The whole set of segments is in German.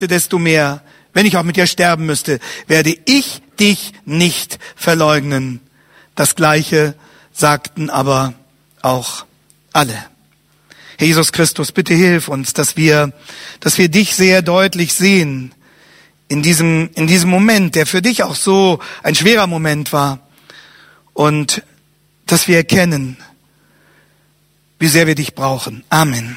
desto mehr, wenn ich auch mit dir sterben müsste, werde ich dich nicht verleugnen. Das Gleiche sagten aber auch alle. Herr Jesus Christus, bitte hilf uns, dass wir dich sehr deutlich sehen in diesem Moment, der für dich auch so ein schwerer Moment war. Und dass wir erkennen, wie sehr wir dich brauchen. Amen.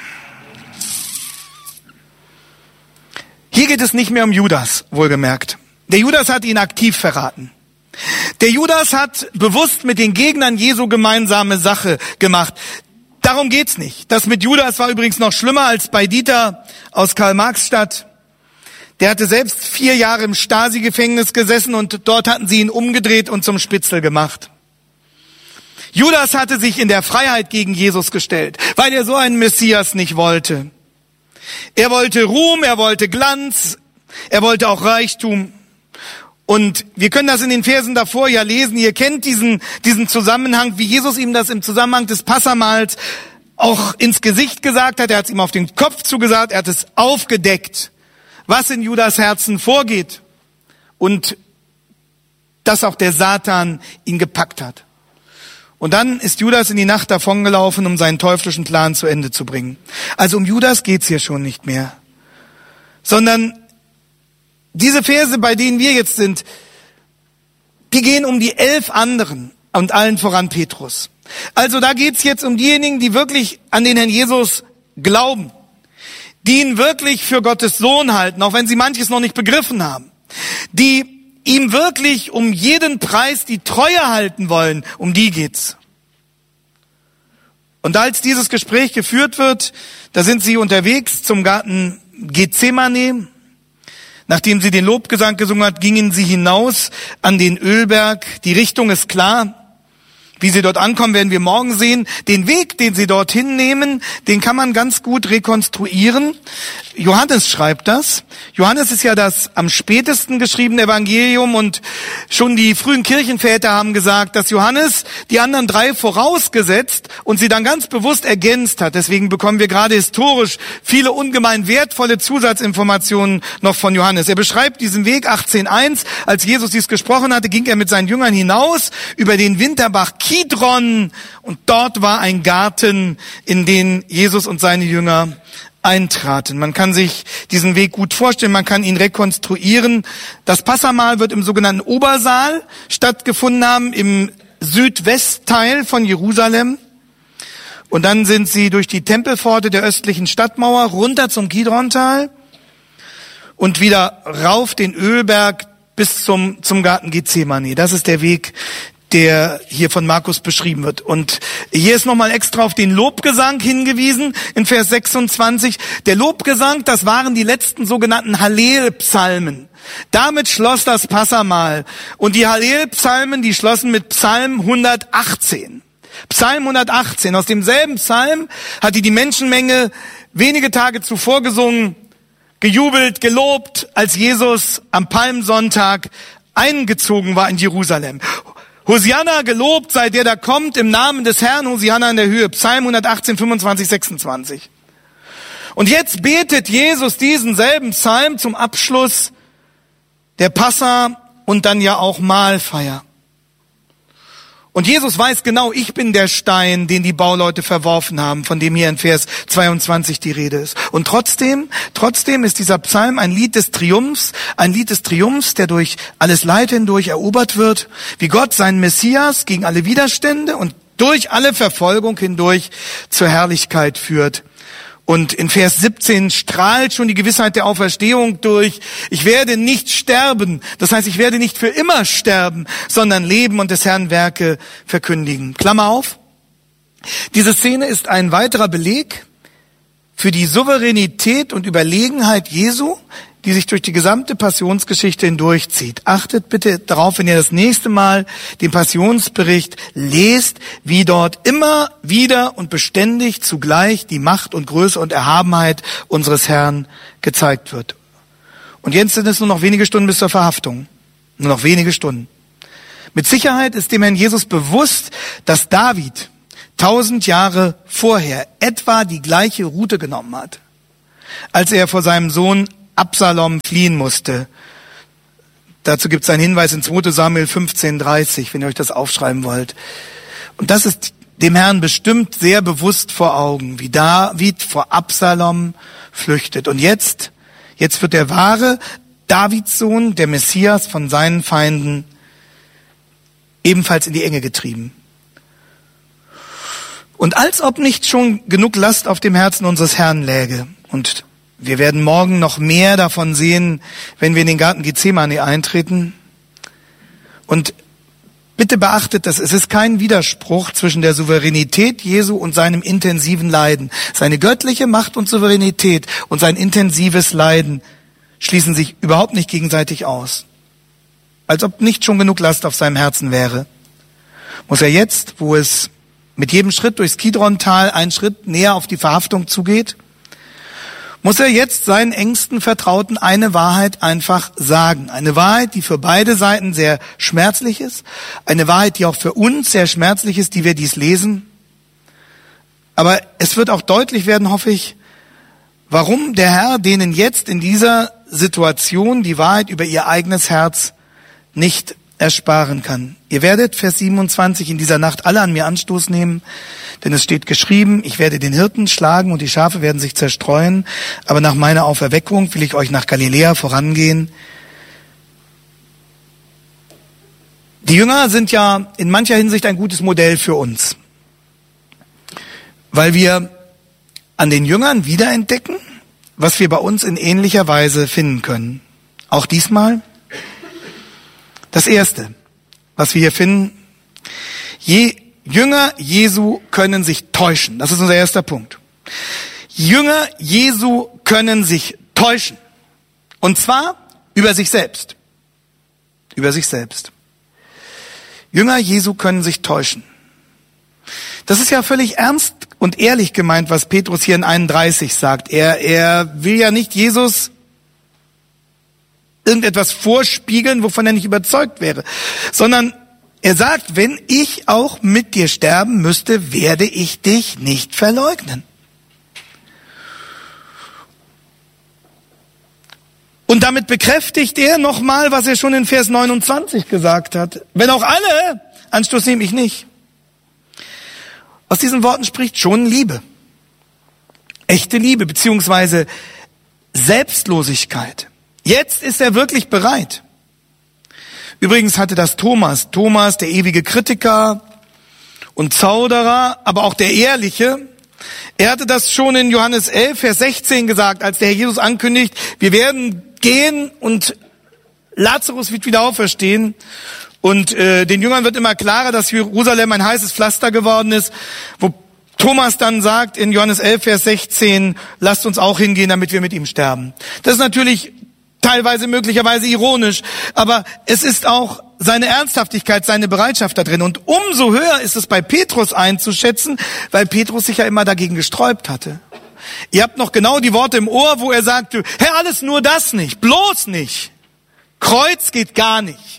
Hier geht es nicht mehr um Judas, wohlgemerkt. Der Judas hat ihn aktiv verraten. Der Judas hat bewusst mit den Gegnern Jesu gemeinsame Sache gemacht. Darum geht's nicht. Das mit Judas war übrigens noch schlimmer als bei Dieter aus Karl-Marx-Stadt. Der hatte selbst 4 Jahre im Stasi-Gefängnis gesessen und dort hatten sie ihn umgedreht und zum Spitzel gemacht. Judas hatte sich in der Freiheit gegen Jesus gestellt, weil er so einen Messias nicht wollte. Er wollte Ruhm, er wollte Glanz, er wollte auch Reichtum. Und wir können das in den Versen davor ja lesen. Ihr kennt diesen Zusammenhang, wie Jesus ihm das im Zusammenhang des Passamahls auch ins Gesicht gesagt hat. Er hat es ihm auf den Kopf zugesagt, er hat es aufgedeckt, was in Judas Herzen vorgeht. Und dass auch der Satan ihn gepackt hat. Und dann ist Judas in die Nacht davongelaufen, um seinen teuflischen Plan zu Ende zu bringen. Also um Judas geht's hier schon nicht mehr. Sondern diese Verse, bei denen wir jetzt sind, die gehen um die 11 anderen und allen voran Petrus. Also da geht's jetzt um diejenigen, die wirklich an den Herrn Jesus glauben, die ihn wirklich für Gottes Sohn halten, auch wenn sie manches noch nicht begriffen haben, die ihm wirklich um jeden Preis die Treue halten wollen, um die geht's. Und als dieses Gespräch geführt wird, da sind sie unterwegs zum Garten Gethsemane. Nachdem sie den Lobgesang gesungen hat, gingen sie hinaus an den Ölberg. Die Richtung ist klar. Wie sie dort ankommen, werden wir morgen sehen. Den Weg, den sie dorthin nehmen, den kann man ganz gut rekonstruieren. Johannes schreibt das. Johannes ist ja das am spätesten geschriebene Evangelium und schon die frühen Kirchenväter haben gesagt, dass Johannes die anderen 3 vorausgesetzt und sie dann ganz bewusst ergänzt hat. Deswegen bekommen wir gerade historisch viele ungemein wertvolle Zusatzinformationen noch von Johannes. Er beschreibt diesen Weg 18.1. Als Jesus dies gesprochen hatte, ging er mit seinen Jüngern hinaus über den Winterbach Kidron und dort war ein Garten, in den Jesus und seine Jünger eintraten. Man kann sich diesen Weg gut vorstellen, man kann ihn rekonstruieren. Das Passamahl wird im sogenannten Obersaal stattgefunden haben, im Südwestteil von Jerusalem. Und dann sind sie durch die Tempelpforte der östlichen Stadtmauer runter zum Kidrontal und wieder rauf den Ölberg bis zum Garten Gethsemane. Das ist der Weg, der hier von Markus beschrieben wird. Und hier ist nochmal extra auf den Lobgesang hingewiesen, in Vers 26. Der Lobgesang, das waren die letzten sogenannten Hallel-Psalmen. Damit schloss das Passamahl. Und die Hallel-Psalmen, die schlossen mit Psalm 118. Psalm 118. Aus demselben Psalm hatte die Menschenmenge wenige Tage zuvor gesungen, gejubelt, gelobt, als Jesus am Palmsonntag eingezogen war in Jerusalem. Hosianna, gelobt sei der, der kommt, im Namen des Herrn, Hosianna in der Höhe. Psalm 118, 25, 26. Und jetzt betet Jesus diesen selben Psalm zum Abschluss der Passa und dann ja auch Mahlfeier. Und Jesus weiß genau, ich bin der Stein, den die Bauleute verworfen haben, von dem hier in Vers 22 die Rede ist. Und trotzdem ist dieser Psalm ein Lied des Triumphs, der durch alles Leid hindurch erobert wird, wie Gott seinen Messias gegen alle Widerstände und durch alle Verfolgung hindurch zur Herrlichkeit führt. Und in Vers 17 strahlt schon die Gewissheit der Auferstehung durch. Ich werde nicht sterben. Das heißt, ich werde nicht für immer sterben, sondern leben und des Herrn Werke verkündigen. Klammer auf. Diese Szene ist ein weiterer Beleg für die Souveränität und Überlegenheit Jesu, die sich durch die gesamte Passionsgeschichte hindurchzieht. Achtet bitte darauf, wenn ihr das nächste Mal den Passionsbericht lest, wie dort immer wieder und beständig zugleich die Macht und Größe und Erhabenheit unseres Herrn gezeigt wird. Und jetzt sind es nur noch wenige Stunden bis zur Verhaftung. Nur noch wenige Stunden. Mit Sicherheit ist dem Herrn Jesus bewusst, dass David 1000 Jahre vorher etwa die gleiche Route genommen hat, als er vor seinem Sohn Absalom fliehen musste. Dazu gibt es einen Hinweis in 2. Samuel 15,30, wenn ihr euch das aufschreiben wollt. Und das ist dem Herrn bestimmt sehr bewusst vor Augen, wie David vor Absalom flüchtet. Und jetzt wird der wahre Davids Sohn, der Messias, von seinen Feinden ebenfalls in die Enge getrieben. Und als ob nicht schon genug Last auf dem Herzen unseres Herrn läge. Und wir werden morgen noch mehr davon sehen, wenn wir in den Garten Gethsemane eintreten. Und bitte beachtet das, es ist kein Widerspruch zwischen der Souveränität Jesu und seinem intensiven Leiden. Seine göttliche Macht und Souveränität und sein intensives Leiden schließen sich überhaupt nicht gegenseitig aus. Als ob nicht schon genug Last auf seinem Herzen wäre, muss er jetzt, wo es mit jedem Schritt durchs Kidron-Tal einen Schritt näher auf die Verhaftung zugeht, muss er jetzt seinen engsten Vertrauten eine Wahrheit einfach sagen. Eine Wahrheit, die für beide Seiten sehr schmerzlich ist. Eine Wahrheit, die auch für uns sehr schmerzlich ist, die wir dies lesen. Aber es wird auch deutlich werden, hoffe ich, warum der Herr denen jetzt in dieser Situation die Wahrheit über ihr eigenes Herz nicht ersparen kann. Ihr werdet, Vers 27, in dieser Nacht alle an mir Anstoß nehmen, denn es steht geschrieben, ich werde den Hirten schlagen und die Schafe werden sich zerstreuen, aber nach meiner Auferweckung will ich euch nach Galiläa vorangehen. Die Jünger sind ja in mancher Hinsicht ein gutes Modell für uns, weil wir an den Jüngern wiederentdecken, was wir bei uns in ähnlicher Weise finden können. Auch diesmal. Das Erste, was wir hier finden, Jünger Jesu können sich täuschen. Das ist unser erster Punkt. Jünger Jesu können sich täuschen. Und zwar über sich selbst. Über sich selbst. Jünger Jesu können sich täuschen. Das ist ja völlig ernst und ehrlich gemeint, was Petrus hier in 31 sagt. Er will ja nicht Jesus irgendetwas vorspiegeln, wovon er nicht überzeugt wäre, sondern er sagt, wenn ich auch mit dir sterben müsste, werde ich dich nicht verleugnen. Und damit bekräftigt er nochmal, was er schon in Vers 29 gesagt hat. Wenn auch alle Anstoß nehme, ich nicht. Aus diesen Worten spricht schon Liebe. Echte Liebe, beziehungsweise Selbstlosigkeit. Jetzt ist er wirklich bereit. Übrigens hatte das Thomas, der ewige Kritiker und Zauderer, aber auch der Ehrliche, er hatte das schon in Johannes 11, Vers 16 gesagt, als der Herr Jesus ankündigt, wir werden gehen und Lazarus wird wieder auferstehen. Und den Jüngern wird immer klarer, dass Jerusalem ein heißes Pflaster geworden ist, wo Thomas dann sagt in Johannes 11, Vers 16, lasst uns auch hingehen, damit wir mit ihm sterben. Das ist natürlich teilweise möglicherweise ironisch, aber es ist auch seine Ernsthaftigkeit, seine Bereitschaft da drin. Und umso höher ist es bei Petrus einzuschätzen, weil Petrus sich ja immer dagegen gesträubt hatte. Ihr habt noch genau die Worte im Ohr, wo er sagte, Herr, alles nur das nicht, bloß nicht. Kreuz geht gar nicht.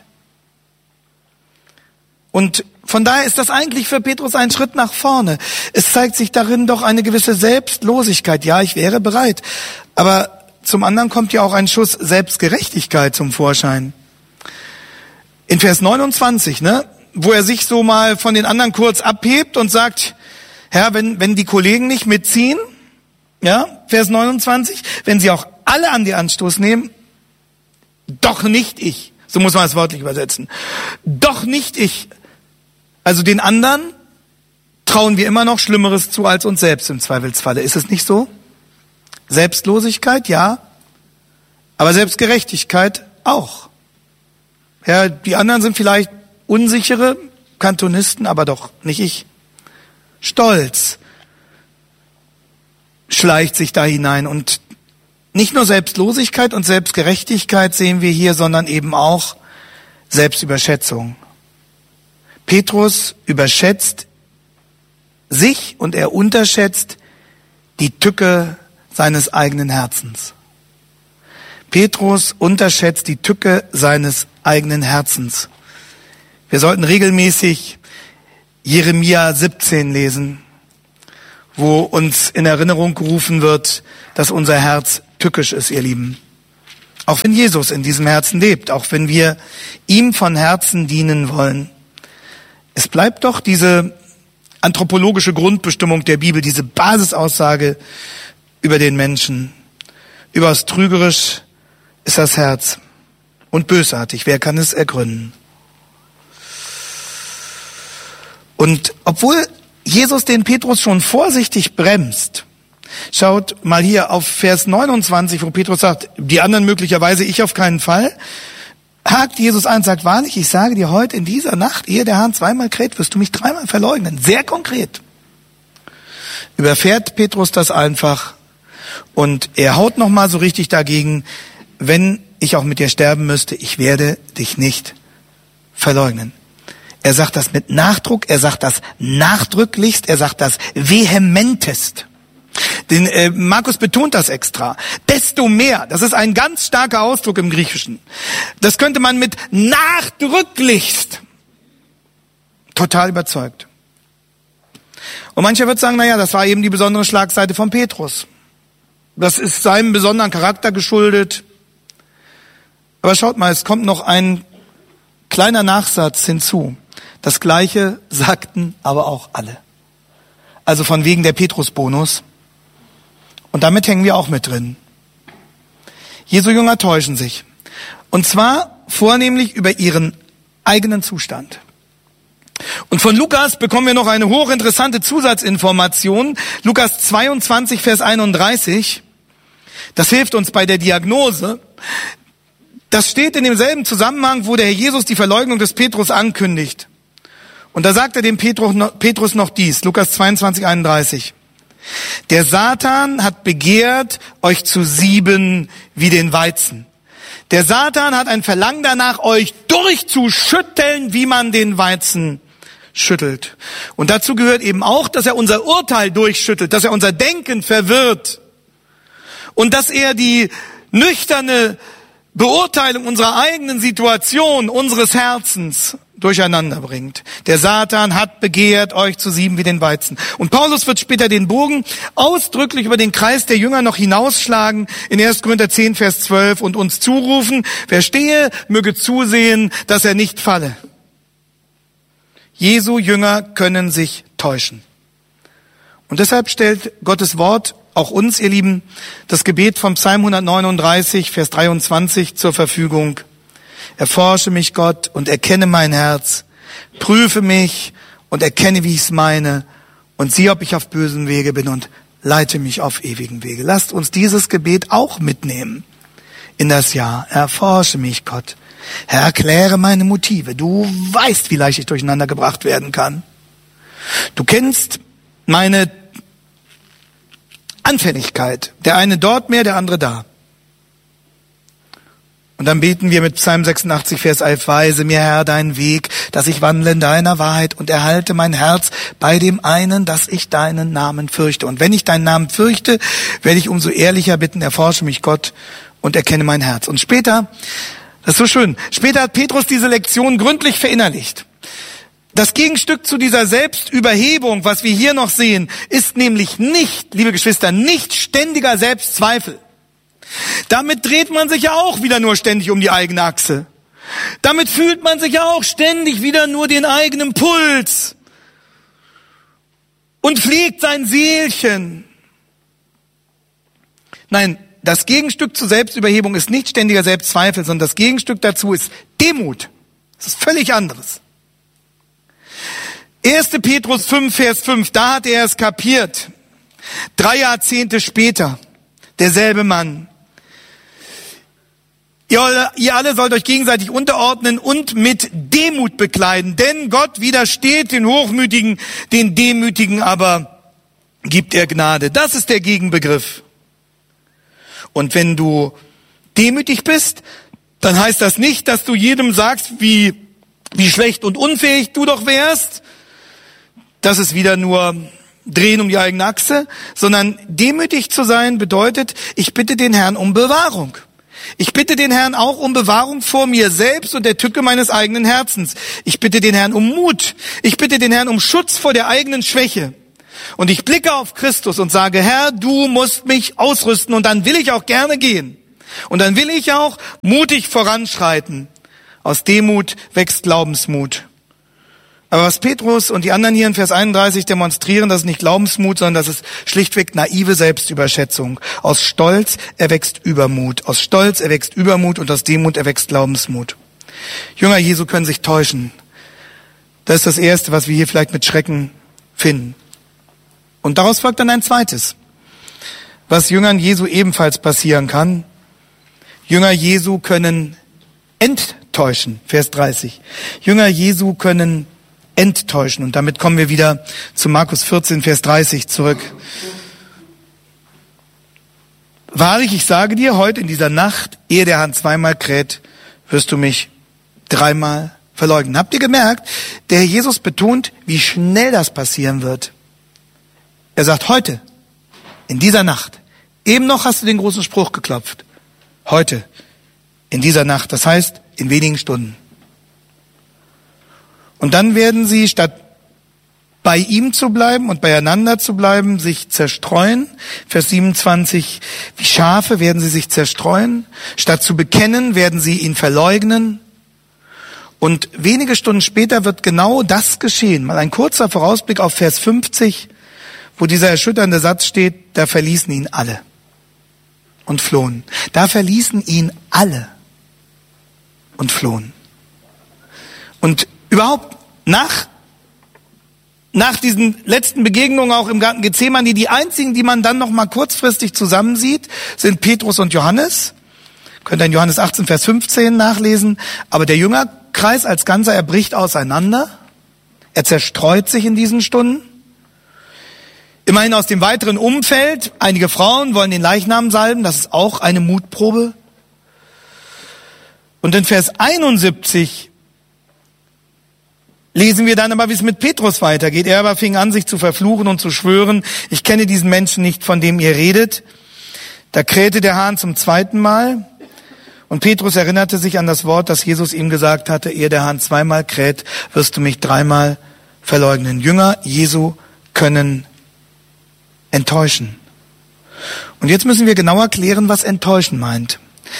Und von daher ist das eigentlich für Petrus ein Schritt nach vorne. Es zeigt sich darin doch eine gewisse Selbstlosigkeit. Ja, ich wäre bereit. Aber zum anderen kommt ja auch ein Schuss Selbstgerechtigkeit zum Vorschein. In Vers 29, wo er sich so mal von den anderen kurz abhebt und sagt, Herr, wenn die Kollegen nicht mitziehen, ja, Vers 29, wenn sie auch alle an die Anstoß nehmen, doch nicht ich. So muss man es wörtlich übersetzen. Doch nicht ich. Also den anderen trauen wir immer noch Schlimmeres zu als uns selbst im Zweifelsfalle. Ist es nicht so? Selbstlosigkeit, ja. Aber Selbstgerechtigkeit auch. Ja, die anderen sind vielleicht unsichere Kantonisten, aber doch nicht ich. Stolz schleicht sich da hinein. Und nicht nur Selbstlosigkeit und Selbstgerechtigkeit sehen wir hier, sondern eben auch Selbstüberschätzung. Petrus überschätzt sich und er unterschätzt die Tücke seines eigenen Herzens. Petrus unterschätzt die Tücke seines eigenen Herzens. Wir sollten regelmäßig Jeremia 17 lesen, wo uns in Erinnerung gerufen wird, dass unser Herz tückisch ist, ihr Lieben. Auch wenn Jesus in diesem Herzen lebt, auch wenn wir ihm von Herzen dienen wollen. Es bleibt doch diese anthropologische Grundbestimmung der Bibel, diese Basisaussage über den Menschen. Überaus trügerisch ist das Herz und bösartig. Wer kann es ergründen? Und obwohl Jesus den Petrus schon vorsichtig bremst, schaut mal hier auf Vers 29, wo Petrus sagt, die anderen möglicherweise, ich auf keinen Fall, hakt Jesus ein und sagt, wahrlich, ich sage dir heute in dieser Nacht, ehe der Hahn zweimal kräht, wirst du mich dreimal verleugnen. Sehr konkret. Überfährt Petrus das einfach und er haut nochmal so richtig dagegen, wenn ich auch mit dir sterben müsste, ich werde dich nicht verleugnen. Er sagt das mit Nachdruck, er sagt das nachdrücklichst, er sagt das vehementest. Markus betont das extra. Desto mehr, das ist ein ganz starker Ausdruck im Griechischen. Das könnte man mit nachdrücklichst total überzeugt. Und mancher wird sagen, naja, das war eben die besondere Schlagseite von Petrus. Das ist seinem besonderen Charakter geschuldet. Aber schaut mal, es kommt noch ein kleiner Nachsatz hinzu. Das Gleiche sagten aber auch alle. Also von wegen der Petrus-Bonus. Und damit hängen wir auch mit drin. Jesu Jünger täuschen sich. Und zwar vornehmlich über ihren eigenen Zustand. Und von Lukas bekommen wir noch eine hochinteressante Zusatzinformation. Lukas 22, Vers 31. Das hilft uns bei der Diagnose. Das steht in demselben Zusammenhang, wo der Herr Jesus die Verleugnung des Petrus ankündigt. Und da sagt er dem Petrus noch dies. Lukas 22, 31. Der Satan hat begehrt, euch zu sieben wie den Weizen. Der Satan hat ein Verlangen danach, euch durchzuschütteln, wie man den Weizen schüttelt. Und dazu gehört eben auch, dass er unser Urteil durchschüttelt, dass er unser Denken verwirrt und dass er die nüchterne Beurteilung unserer eigenen Situation, unseres Herzens durcheinander bringt. Der Satan hat begehrt, euch zu sieben wie den Weizen. Und Paulus wird später den Bogen ausdrücklich über den Kreis der Jünger noch hinausschlagen in 1. Korinther 10, Vers 12 und uns zurufen, wer stehe, möge zusehen, dass er nicht falle. Jesu Jünger können sich täuschen. Und deshalb stellt Gottes Wort auch uns, ihr Lieben, das Gebet vom Psalm 139, Vers 23 zur Verfügung. Erforsche mich, Gott, und erkenne mein Herz. Prüfe mich und erkenne, wie ich es meine. Und sieh, ob ich auf bösen Wege bin und leite mich auf ewigen Wege. Lasst uns dieses Gebet auch mitnehmen in das Jahr. Erforsche mich, Gott. Herr, erkläre meine Motive. Du weißt, wie leicht ich durcheinander gebracht werden kann. Du kennst meine Anfälligkeit. Der eine dort mehr, der andere da. Und dann beten wir mit Psalm 86, Vers 11, weise mir, Herr, deinen Weg, dass ich wandle in deiner Wahrheit und erhalte mein Herz bei dem einen, dass ich deinen Namen fürchte. Und wenn ich deinen Namen fürchte, werde ich umso ehrlicher bitten, erforsche mich, Gott, und erkenne mein Herz. Und später, das ist so schön, später hat Petrus diese Lektion gründlich verinnerlicht. Das Gegenstück zu dieser Selbstüberhebung, was wir hier noch sehen, ist nämlich nicht, liebe Geschwister, nicht ständiger Selbstzweifel. Damit dreht man sich ja auch wieder nur ständig um die eigene Achse. Damit fühlt man sich ja auch ständig wieder nur den eigenen Puls und pflegt sein Seelchen. Nein, das Gegenstück zur Selbstüberhebung ist nicht ständiger Selbstzweifel, sondern das Gegenstück dazu ist Demut. Das ist völlig anderes. 1. Petrus 5, Vers 5, da hat er es kapiert. 3 Jahrzehnte später, derselbe Mann. Ihr alle sollt euch gegenseitig unterordnen und mit Demut bekleiden, denn Gott widersteht den Hochmütigen, den Demütigen aber gibt er Gnade. Das ist der Gegenbegriff. Und wenn du demütig bist, dann heißt das nicht, dass du jedem sagst, wie schlecht und unfähig du doch wärst. Das ist wieder nur Drehen um die eigene Achse, sondern demütig zu sein bedeutet, ich bitte den Herrn um Bewahrung. Ich bitte den Herrn auch um Bewahrung vor mir selbst und der Tücke meines eigenen Herzens. Ich bitte den Herrn um Mut. Ich bitte den Herrn um Schutz vor der eigenen Schwäche. Und ich blicke auf Christus und sage, Herr, du musst mich ausrüsten und dann will ich auch gerne gehen. Und dann will ich auch mutig voranschreiten. Aus Demut wächst Glaubensmut. Aber was Petrus und die anderen hier in Vers 31 demonstrieren, das ist nicht Glaubensmut, sondern das ist schlichtweg naive Selbstüberschätzung. Aus Stolz erwächst Übermut. Aus Stolz erwächst Übermut und aus Demut erwächst Glaubensmut. Jünger Jesu können sich täuschen. Das ist das Erste, was wir hier vielleicht mit Schrecken finden. Und daraus folgt dann ein zweites, was Jüngern Jesu ebenfalls passieren kann. Jünger Jesu können enttäuschen. Vers 30. Jünger Jesu können enttäuschen. Und damit kommen wir wieder zu Markus 14, Vers 30 zurück. Wahrlich, ich sage dir, heute in dieser Nacht, ehe der Hahn zweimal kräht, wirst du mich dreimal verleugnen. Habt ihr gemerkt, der Herr Jesus betont, wie schnell das passieren wird. Er sagt, heute, in dieser Nacht. Eben noch hast du den großen Spruch geklopft. Heute, in dieser Nacht. Das heißt, in wenigen Stunden. Und dann werden sie, statt bei ihm zu bleiben und beieinander zu bleiben, sich zerstreuen. Vers 27, wie Schafe werden sie sich zerstreuen. Statt zu bekennen, werden sie ihn verleugnen. Und wenige Stunden später wird genau das geschehen. Mal ein kurzer Vorausblick auf Vers 50, wo dieser erschütternde Satz steht, da verließen ihn alle und flohen. Da verließen ihn alle und flohen. Und überhaupt nach diesen letzten Begegnungen auch im Garten Gethsemane, die einzigen, die man dann noch mal kurzfristig zusammensieht, sind Petrus und Johannes. Könnt ihr in Johannes 18, Vers 15 nachlesen. Aber der Jüngerkreis als Ganzer, er bricht auseinander. Er zerstreut sich in diesen Stunden. Immerhin aus dem weiteren Umfeld. Einige Frauen wollen den Leichnam salben. Das ist auch eine Mutprobe. Und in Vers 71 lesen wir dann aber, wie es mit Petrus weitergeht. Er aber fing an, sich zu verfluchen und zu schwören. Ich kenne diesen Menschen nicht, von dem ihr redet. Da krähte der Hahn zum zweiten Mal. Und Petrus erinnerte sich an das Wort, das Jesus ihm gesagt hatte, ehe der Hahn zweimal kräht, wirst du mich dreimal verleugnen. Jünger Jesu können enttäuschen. Und jetzt müssen wir genauer klären, was enttäuschen meint.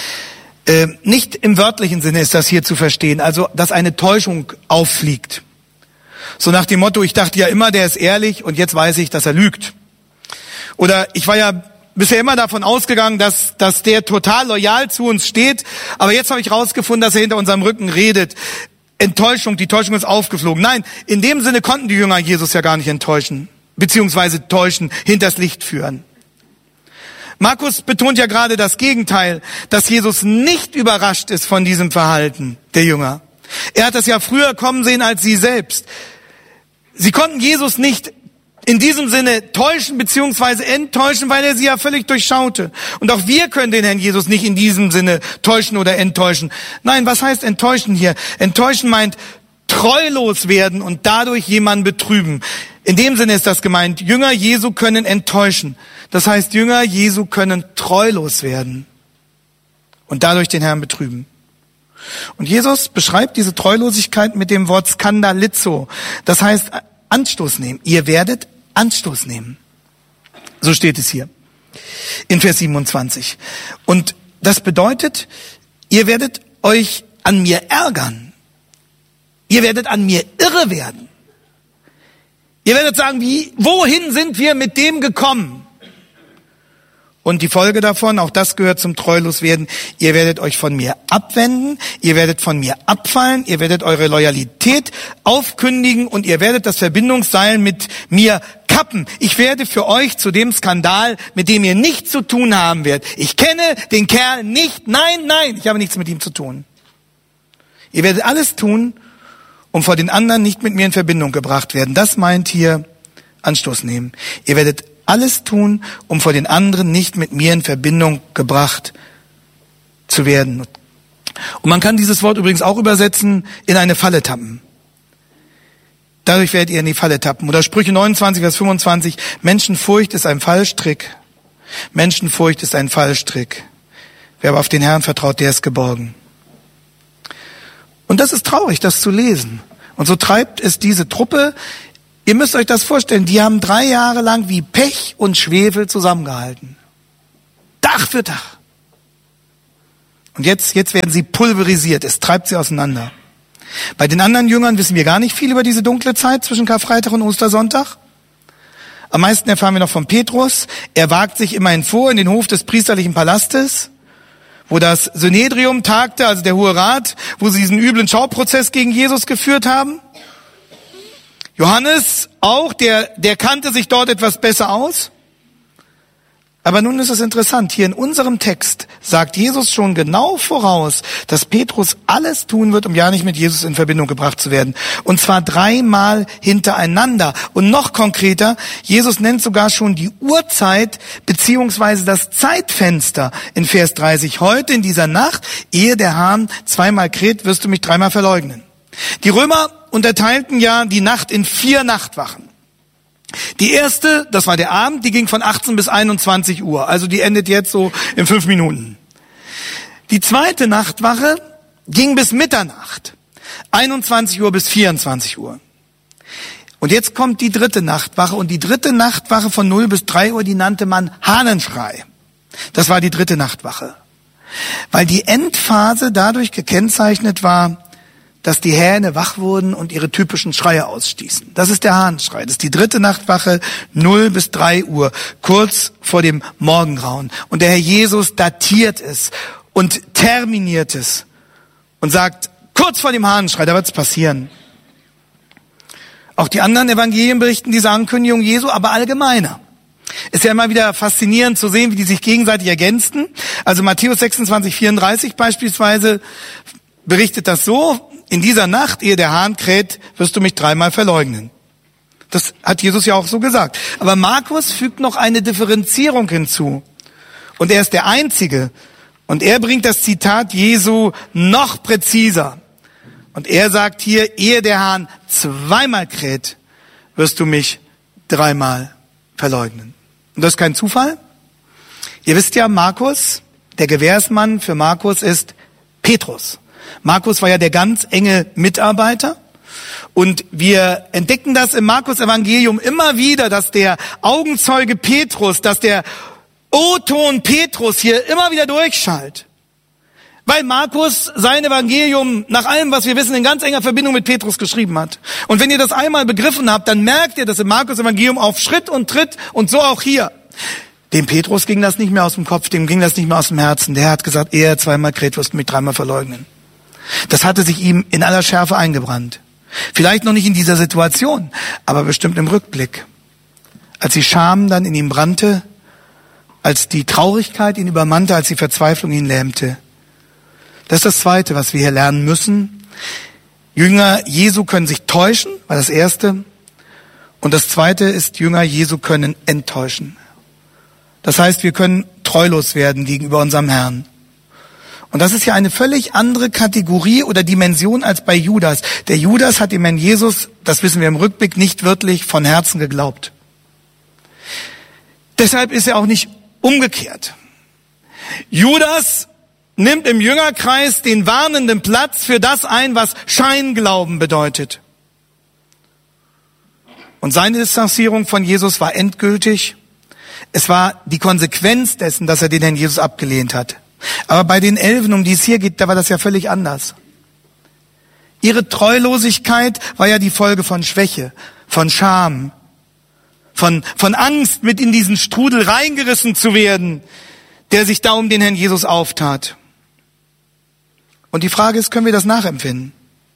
Nicht im wörtlichen Sinne ist das hier zu verstehen, also dass eine Täuschung auffliegt. So nach dem Motto, ich dachte ja immer, der ist ehrlich und jetzt weiß ich, dass er lügt. Oder ich war ja bisher immer davon ausgegangen, dass der total loyal zu uns steht, aber jetzt habe ich rausgefunden, dass er hinter unserem Rücken redet. Enttäuschung, die Täuschung ist aufgeflogen. Nein, in dem Sinne konnten die Jünger Jesus ja gar nicht enttäuschen, beziehungsweise täuschen, hinters Licht führen. Markus betont ja gerade das Gegenteil, dass Jesus nicht überrascht ist von diesem Verhalten der Jünger. Er hat das ja früher kommen sehen als sie selbst. Sie konnten Jesus nicht in diesem Sinne täuschen bzw. enttäuschen, weil er sie ja völlig durchschaute. Und auch wir können den Herrn Jesus nicht in diesem Sinne täuschen oder enttäuschen. Nein, was heißt enttäuschen hier? Enttäuschen meint treulos werden und dadurch jemanden betrüben. In dem Sinne ist das gemeint, Jünger Jesu können enttäuschen. Das heißt, Jünger Jesu können treulos werden und dadurch den Herrn betrüben. Und Jesus beschreibt diese Treulosigkeit mit dem Wort skandalizo. Das heißt, Anstoß nehmen. Ihr werdet Anstoß nehmen. So steht es hier in Vers 27. Und das bedeutet, ihr werdet euch an mir ärgern. Ihr werdet an mir irre werden. Ihr werdet sagen, wohin sind wir mit dem gekommen? Und die Folge davon, auch das gehört zum Treuloswerden, ihr werdet euch von mir abwenden, ihr werdet von mir abfallen, ihr werdet eure Loyalität aufkündigen und ihr werdet das Verbindungsseil mit mir kappen. Ich werde für euch zu dem Skandal, mit dem ihr nichts zu tun haben werdet. Ich kenne den Kerl nicht, nein, ich habe nichts mit ihm zu tun. Ihr werdet alles tun, um vor den anderen nicht mit mir in Verbindung gebracht werden. Das meint hier Anstoß nehmen. Ihr werdet alles tun, um vor den anderen nicht mit mir in Verbindung gebracht zu werden. Und man kann dieses Wort übrigens auch übersetzen, in eine Falle tappen. Dadurch werdet ihr in die Falle tappen. Oder Sprüche 29, Vers 25, Menschenfurcht ist ein Fallstrick. Menschenfurcht ist ein Fallstrick. Wer aber auf den Herrn vertraut, der ist geborgen. Und das ist traurig, das zu lesen. Und so treibt es diese Truppe. Ihr müsst euch das vorstellen, die haben 3 Jahre lang wie Pech und Schwefel zusammengehalten. Tag für Tag. Und jetzt werden sie pulverisiert. Es treibt sie auseinander. Bei den anderen Jüngern wissen wir gar nicht viel über diese dunkle Zeit zwischen Karfreitag und Ostersonntag. Am meisten erfahren wir noch von Petrus. Er wagt sich immerhin vor in den Hof des priesterlichen Palastes, wo das Synedrium tagte, also der Hohe Rat, wo sie diesen üblen Schauprozess gegen Jesus geführt haben. Johannes auch, der kannte sich dort etwas besser aus. Aber nun ist es interessant, hier in unserem Text sagt Jesus schon genau voraus, dass Petrus alles tun wird, um ja nicht mit Jesus in Verbindung gebracht zu werden. Und zwar 3-mal hintereinander. Und noch konkreter, Jesus nennt sogar schon die Uhrzeit beziehungsweise das Zeitfenster in Vers 30. Heute in dieser Nacht, ehe der Hahn 2-mal kräht, wirst du mich 3-mal verleugnen. Die Römer unterteilten ja die Nacht in 4 Nachtwachen. Die erste, das war der Abend, die ging von 18 bis 21 Uhr. Also die endet jetzt so in 5 Minuten. Die zweite Nachtwache ging bis Mitternacht. 21 Uhr bis 24 Uhr. Und jetzt kommt die dritte Nachtwache. Und die dritte Nachtwache von 0 bis 3 Uhr, die nannte man Hahnenschrei. Das war die dritte Nachtwache. Weil die Endphase dadurch gekennzeichnet war, dass die Hähne wach wurden und ihre typischen Schreie ausstießen. Das ist der Hahnenschrei. Das ist die dritte Nachtwache, 0 bis 3 Uhr, kurz vor dem Morgengrauen. Und der Herr Jesus datiert es und terminiert es und sagt, kurz vor dem Hahnenschrei, da wird es passieren. Auch die anderen Evangelien berichten diese Ankündigung Jesu, aber allgemeiner. Ist ja immer wieder faszinierend zu sehen, wie die sich gegenseitig ergänzten. Also Matthäus 26, 34 beispielsweise berichtet das so: In dieser Nacht, ehe der Hahn kräht, wirst du mich 3-mal verleugnen. Das hat Jesus ja auch so gesagt. Aber Markus fügt noch eine Differenzierung hinzu. Und er ist der Einzige. Und er bringt das Zitat Jesu noch präziser. Und er sagt hier, ehe der Hahn 2-mal kräht, wirst du mich 3-mal verleugnen. Und das ist kein Zufall. Ihr wisst ja, Markus, der Gewährsmann für Markus ist Petrus. Markus war ja der ganz enge Mitarbeiter. Und wir entdecken das im Markus-Evangelium immer wieder, dass der Augenzeuge Petrus, dass der O-Ton Petrus hier immer wieder durchschallt. Weil Markus sein Evangelium, nach allem, was wir wissen, in ganz enger Verbindung mit Petrus geschrieben hat. Und wenn ihr das einmal begriffen habt, dann merkt ihr, dass im Markus-Evangelium auf Schritt und Tritt und so auch hier. Dem Petrus ging das nicht mehr aus dem Kopf, dem ging das nicht mehr aus dem Herzen. Der hat gesagt, ehe er 2-mal kräht, wirst du mich 3-mal verleugnen. Das hatte sich ihm in aller Schärfe eingebrannt. Vielleicht noch nicht in dieser Situation, aber bestimmt im Rückblick. Als die Scham dann in ihm brannte, als die Traurigkeit ihn übermannte, als die Verzweiflung ihn lähmte. Das ist das Zweite, was wir hier lernen müssen. Jünger Jesu können sich täuschen, war das Erste. Und das Zweite ist, Jünger Jesu können enttäuschen. Das heißt, wir können treulos werden gegenüber unserem Herrn. Und das ist ja eine völlig andere Kategorie oder Dimension als bei Judas. Der Judas hat dem Herrn Jesus, das wissen wir im Rückblick, nicht wirklich von Herzen geglaubt. Deshalb ist er auch nicht umgekehrt. Judas nimmt im Jüngerkreis den warnenden Platz für das ein, was Scheinglauben bedeutet. Und seine Distanzierung von Jesus war endgültig. Es war die Konsequenz dessen, dass er den Herrn Jesus abgelehnt hat. Aber bei den 11, um die es hier geht, da war das ja völlig anders. Ihre Treulosigkeit war ja die Folge von Schwäche, von Scham, von Angst, mit in diesen Strudel reingerissen zu werden, der sich da um den Herrn Jesus auftat. Und die Frage ist, können wir das nachempfinden?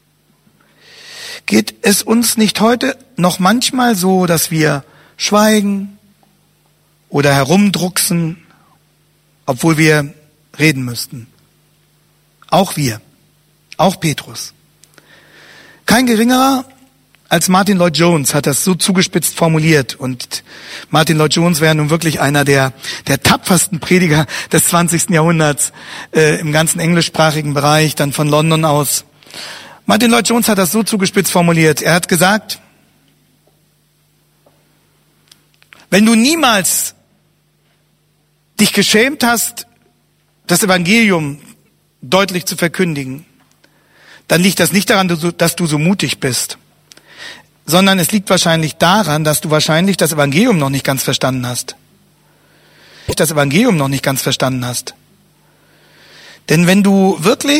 Geht es uns nicht heute noch manchmal so, dass wir schweigen oder herumdrucksen, obwohl wir reden müssten? Auch wir, auch Petrus. Kein geringerer als Martyn Lloyd-Jones hat das so zugespitzt formuliert. Und Martyn Lloyd-Jones wäre nun wirklich einer der tapfersten Prediger des 20. Jahrhunderts im ganzen englischsprachigen Bereich, dann von London aus. Martyn Lloyd-Jones hat das so zugespitzt formuliert. Er hat gesagt, wenn du niemals dich geschämt hast, das Evangelium deutlich zu verkündigen, dann liegt das nicht daran, dass du so mutig bist, sondern es liegt wahrscheinlich daran, dass du wahrscheinlich das Evangelium noch nicht ganz verstanden hast. Denn wenn du wirklich